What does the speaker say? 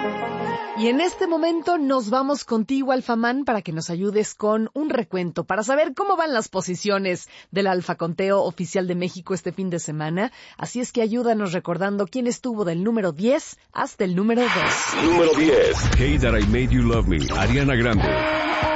Y en este momento nos vamos contigo, Alfamán, para que nos ayudes con un recuento, para saber cómo van las posiciones del Alfaconteo Oficial de México este fin de semana. Así es que ayúdanos recordando quién estuvo del número 10 hasta el número 2. Número 10. Hey That I Made You Love Me, Ariana Grande.